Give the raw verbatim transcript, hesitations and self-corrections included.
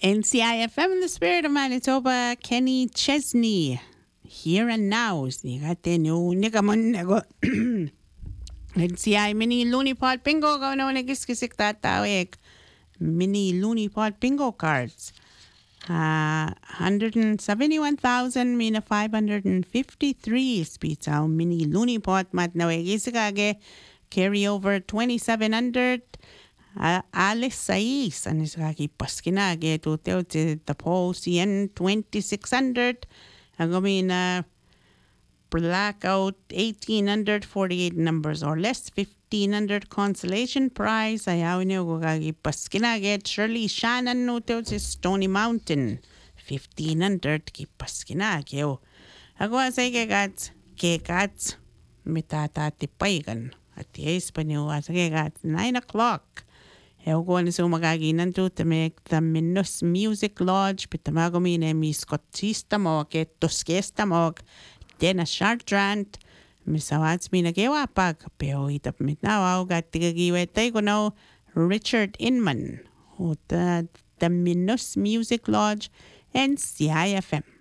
N C I F M in the spirit of Manitoba, Kenny Chesney. Here and now. Nigate no nigamon nego. N C I mini loony pot bingo go no negiskisik tatawik. Mini loony pot bingo cards. Uh, one hundred seventy-one thousand mina five hundred fifty-three speeds out mini loony pot mat nawegisagage carry over twenty-seven hundred. Uh, Alice Sais and his kaki paskinage to tell the pole C N twenty-six hundred. Agomina blackout eighteen hundred forty-eight numbers or less fifteen hundred consolation prize. Ayawino gogagi paskinage Shirley Shannon no tell Stony Mountain fifteen hundred ki paskinage. Agwa say gats ke gats mitata tipaigan at the Espanol as gats nine o'clock. Ewan so magaginan to to make the Minus Music Lodge, pitamagomine mi scottista mo ke toskesta mo den a shartrant misawats mi nagewa pag pero itap mit now got tigagiwe tayo no Richard Inman who the the Minus Music Lodge and C I F M.